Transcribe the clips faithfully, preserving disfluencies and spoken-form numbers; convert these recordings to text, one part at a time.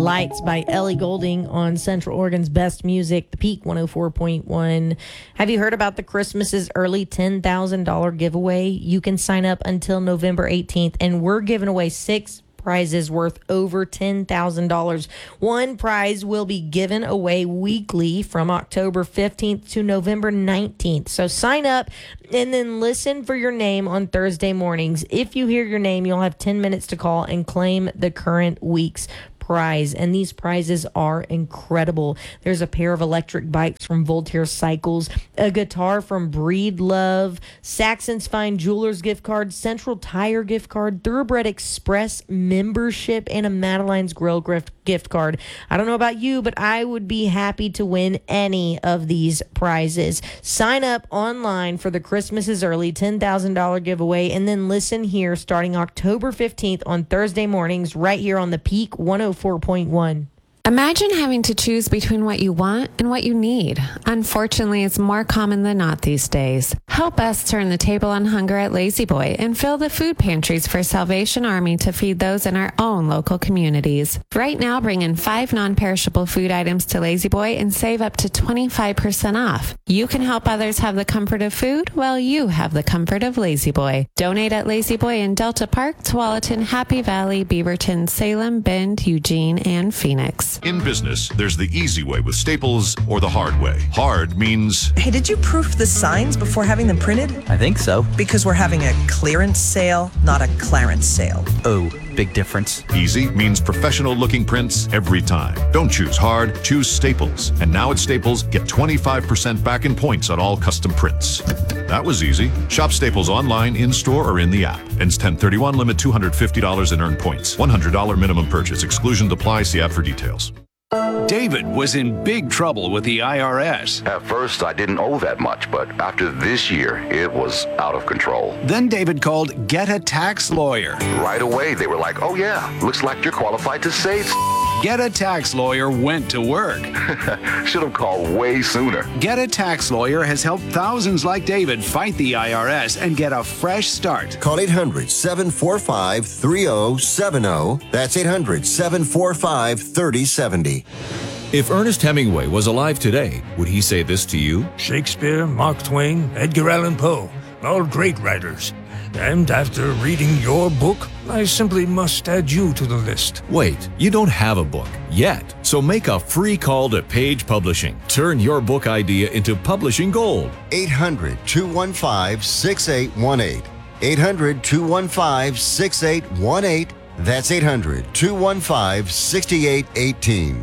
Lights by Ellie Goulding on Central Oregon's best music, The Peak one oh four point one. Have you heard about the Christmas is Early ten thousand dollars giveaway? You can sign up until November eighteenth, and we're giving away six prizes worth over ten thousand dollars. One prize will be given away weekly from October fifteenth to November nineteenth. So sign up and then listen for your name on Thursday mornings. If you hear your name, you'll have ten minutes to call and claim the current week's prize, and these prizes are incredible. There's a pair of electric bikes from Voltaire Cycles, a guitar from Breed Love, Saxon's Fine Jewelers gift card, Central Tire gift card, Thoroughbred Express membership, and a Madeline's Grill gift gift card. I don't know about you, but I would be happy to win any of these prizes. Sign up online for the Christmas is Early ten thousand dollars giveaway, and then listen here starting October fifteenth on Thursday mornings right here on the Peak one oh four point one. Imagine having to choose between what you want and what you need. Unfortunately, it's more common than not these days. Help us turn the table on hunger at Lazy Boy and fill the food pantries for Salvation Army to feed those in our own local communities. Right now, bring in five non-perishable food items to Lazy Boy and save up to twenty-five percent off. You can help others have the comfort of food while you have the comfort of Lazy Boy. Donate at Lazy Boy in Delta Park, Tualatin, Happy Valley, Beaverton, Salem, Bend, Eugene, and Phoenix. In business, there's the easy way with Staples or the hard way. Hard means... Hey, did you proof the signs before having them printed? I think so. Because we're having a clearance sale, not a clarence sale. Oh, big difference. Easy means professional-looking prints every time. Don't choose hard, choose Staples. And now at Staples, get twenty-five percent back in points on all custom prints. That was easy. Shop Staples online, in-store, or in the app. Ends ten thirty-one, limit two hundred fifty dollars in earned points. one hundred dollars minimum purchase. Exclusions apply. See app for details. David was in big trouble with the I R S. At first, I didn't owe that much, but after this year, it was out of control. Then David called Get a Tax Lawyer. Right away, they were like, oh yeah, looks like you're qualified to save. Get a Tax Lawyer went to work. Should have called way sooner. Get a Tax Lawyer has helped thousands like David fight the I R S and get a fresh start. Call eight hundred, seven four five, three oh seven oh. That's eight hundred, seven four five, three oh seven oh. If Ernest Hemingway was alive today, would he say this to you? Shakespeare, Mark Twain, Edgar Allan Poe, all great writers. And after reading your book, I simply must add you to the list. Wait, you don't have a book yet, so make a free call to Page Publishing. Turn your book idea into publishing gold. eight hundred, two one five, six eight one eight. eight hundred, two one five, six eight one eight. That's eight hundred, two one five, six eight one eight.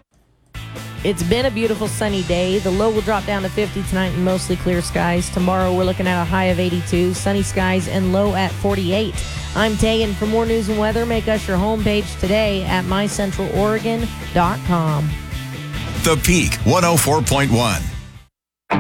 It's been a beautiful sunny day. The low will drop down to fifty tonight and mostly clear skies. Tomorrow we're looking at a high of eighty-two, sunny skies, and low at forty-eight. I'm Tegan. For more news and weather, make us your homepage today at my central oregon dot com. The Peak one oh four point one.